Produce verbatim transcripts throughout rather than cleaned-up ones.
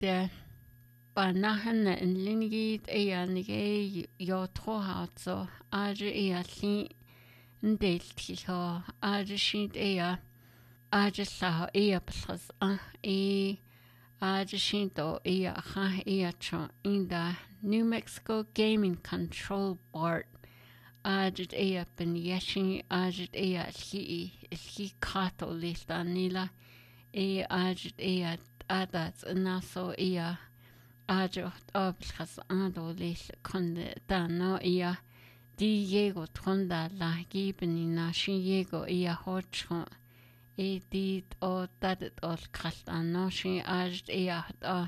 der Banahan and Lingit a nige yo trohout so Aja ea li ndeltiho Aja shint ea Aja saho ea plus ah e Aja shinto ea ha ea tro in the New Mexico Gaming Control Board Aja ea ben yeshin Aja ea li li kato lista nila e Aja ea adat naso ea Ajo oblas ando lis conde da no ia di Diego tronda la gibeni na shiego ia hocho e di o tadet ol krasta no shi aj ia da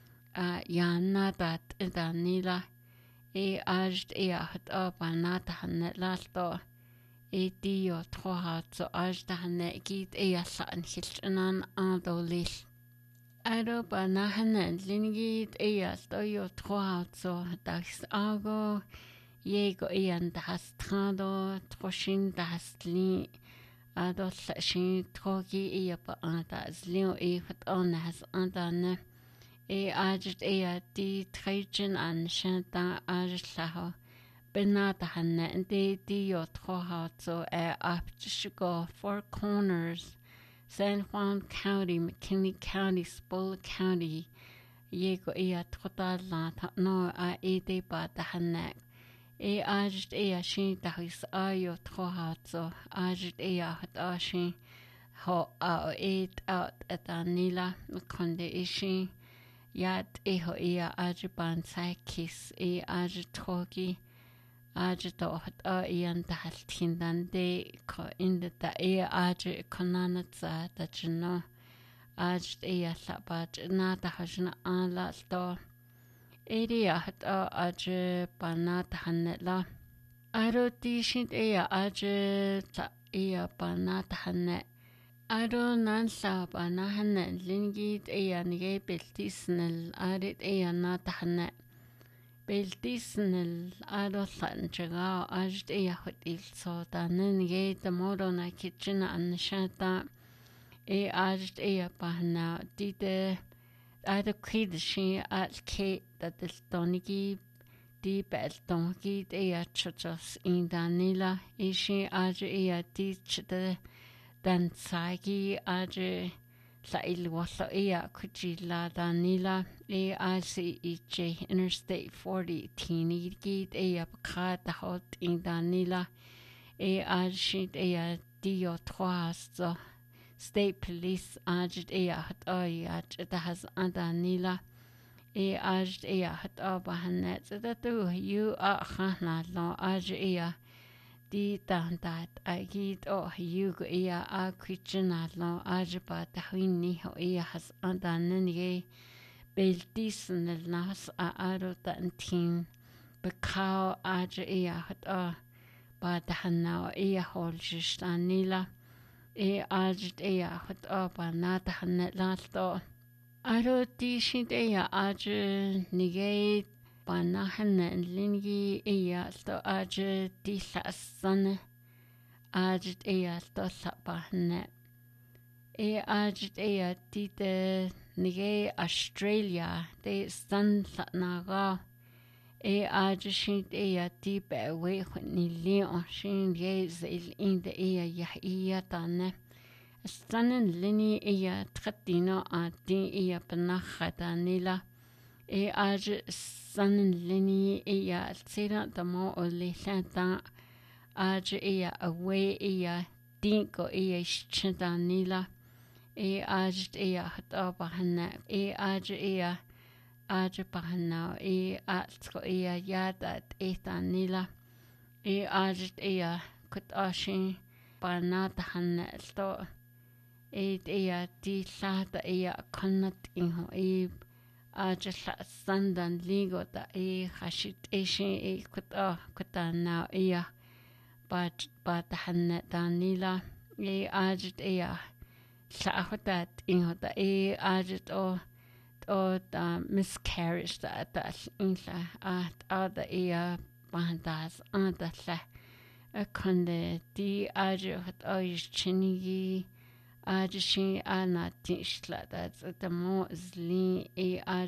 a ya nadat da nila e aj ia da banata hanet lasto e di o troha so aj da hanet git ia san hilchanan ando lis Aro banahan lingit ea stoyo troazo das ago yego ean das trado troshin das li ado shin trogi ea pa das leo e hat on has andane e ajit ea di trajan an shanta ajlaho benata hanne de di yo troazo e up to go four corners San Juan County, McKinney County, Spull County, Yego ea total la no a e de ba da hanek. E ajit ea shin da his ayo trohazo, ajit ea hat ashin ho a eight out at anila, konde ishi, yat e ho ea ajiban saikis, e ajit trogi. Aja to hat a ian da haltindan de ko in the da e aja konanatsa da jino aj e sabat na da hajna ala sto area hat a aja banat hanela aro ti shint e aja ta e banat hanne aro nan sa bana hanne lingit e nige beltisnel arit e na da hanne Beltisnel adosan chagao ajd ea hotil so tanen ge the modona kitchen an shata e ajd ea pahna dide ada kid shi at ke that the stonigi di beltongi ea chochos in danila e shi aj ea teach the dan sagi aj La ilwasa ea kuchila danila e I C E J Interstate forty tini git ea pakata hot in danila e ajit ea dio troasto State Police ajit ea hat aya it has andanila e ajit ea hat abahanet that do you a khana lo aj ea Di dandat a gid o yugo ea a kitchen lo ajba da hini ho ea has andanen ye beltisen el nas a aro da antin bekao aja ea hat a ba da hanna ea hol jistanila e ajt ea hat a ba na da hannet lasto aro di shint ea aja nige Banahan and Lingi ea sto aja di san ajit ea sto sapahne e ajit ea di de nige Australia de san naga e aja shint ea di be we ni leon shin ye zel in de ea ya ea tane stanen lini ea tretino a di ea panachata nila e aja San lini ea tsira da mo o le santa aja ea awe ea dinko ea shchita nila e aja ea hata bahana e aja ea aja bahana e atsko ea yada eta nila e aja ea kut ashin banata hana sto e ea di sata ea kanat inho e Aja sandan ligo da e hashit eshin e kuta kuta na ea but but hanne danila e ajit ea sahotat inhota e ajit o o da miscarriage da da inla at ada ea bandas anda la a konde di ajit o chinigi ajishi ana tinshla that's the mo zli e